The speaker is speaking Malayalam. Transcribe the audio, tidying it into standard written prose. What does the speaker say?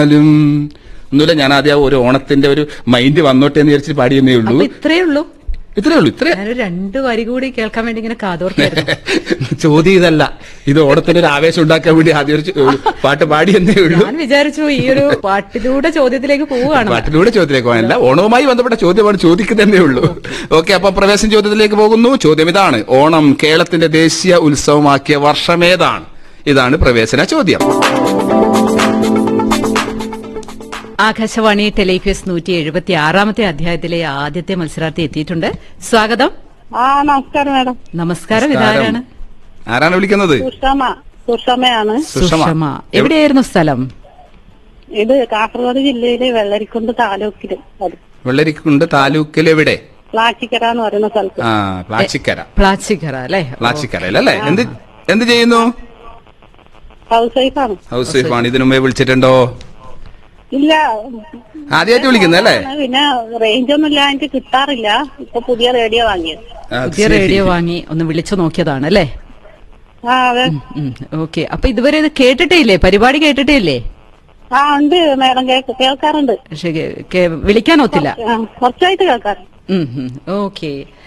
വന്നാലും ഒന്നുമില്ല. ഞാൻ ആദ്യം ഒരു ഓണത്തിന്റെ ഒരു മൈൻഡ് വന്നോട്ടെ എന്ന് വിചാരിച്ചിട്ട് പാടിയെന്നേ ഉള്ളൂ. ഇത്രേ ഉള്ളൂ. ഇത്രേ ഞാനൊരു 2 വരി കൂടി കേൾക്കാൻ വേണ്ടി ഇങ്ങനെ കാതോർത്തായിരുന്നു. ചോദ്യം ഇതല്ല, ഇത് ഓണത്തിന് ഒരു ആവേശം ഉണ്ടാക്കാൻ വേണ്ടി ആദ്യം ഒരു പാട്ട് പാടിയെന്നേ ഉള്ളൂ. ഞാൻ വിചാരിച്ചു ഈ ഒരു പാട്ടിലൂടെ ചോദ്യത്തിലേക്ക് പോവുകയാണ്. പാട്ടിലൂടെ ചോദ്യത്തിലേക്ക് പോകാനല്ല, ഓണവുമായി ബന്ധപ്പെട്ട ചോദ്യമാണ് ചോദിക്കുന്നതേ ഉള്ളൂ. ഓക്കെ, അപ്പൊ പ്രവേശന ചോദ്യത്തിലേക്ക് പോകുന്നു. ചോദ്യം ഇതാണ്: ഓണം കേരളത്തിന്റെ ദേശീയ ഉത്സവമാക്കിയ വർഷമേതാണ്? ഇതാണ് പ്രവേശന ചോദ്യം. ആകാശവാണി ടെലിഫ്യൂസ് 176-ാമത്തെ അധ്യായത്തിലെ ആദ്യത്തെ മത്സരാർത്ഥി എത്തിയിട്ടുണ്ട്. സ്വാഗതം. നമസ്കാരം മാഡം. നമസ്കാരം. ഇതാരാണ്? ആരാണ് വിളിക്കുന്നത്? സുഷമയാണ്. സുഷമ. എവിടെയായിരുന്നു സ്ഥലം? ഇത് കാസർഗോഡ് ജില്ലയിലെ വെള്ളരിക്കുണ്ട് താലൂക്കില്. വെള്ളരിക്കുണ്ട് താലൂക്കിൽ എവിടെ? പ്ലാച്ചിക്കര എന്ന് പറയുന്ന സ്ഥലത്ത്. പ്ലാച്ചിക്കര അല്ലേ? പ്ലാച്ചിക്കരയിലല്ലേ? എന്ത് ചെയ്യുന്നു? ഹൗസ് വൈഫാണ്. ഹൗസ് വൈഫാണ്. ഇതിനു മുമ്പേ വിളിച്ചിട്ടുണ്ടോ? ഇല്ല, ആദ്യമായിട്ട് വിളിക്കുന്നല്ലേ? പിന്നെ റേഞ്ച് ഒന്നും ഇല്ല, എനിക്ക് കിട്ടാറില്ല. ഇപ്പൊ പുതിയ റേഡിയോ വാങ്ങിയത്. പുതിയ റേഡിയോ വാങ്ങി ഒന്ന് വിളിച്ചു നോക്കിയതാണ് അല്ലേ? അതെ. ഓക്കെ. അപ്പൊ ഇതുവരെ ഇത് കേട്ടിട്ടേ ഇല്ലേ? പരിപാടി കേട്ടിട്ടേ ഇല്ലേ? ഉണ്ട് മാഡം, കേൾക്കാറുണ്ട്. പക്ഷെ വിളിക്കാൻ ഒത്തില്ല. കുറച്ചായിട്ട് കേൾക്കാറുണ്ട്. ഓക്കെ.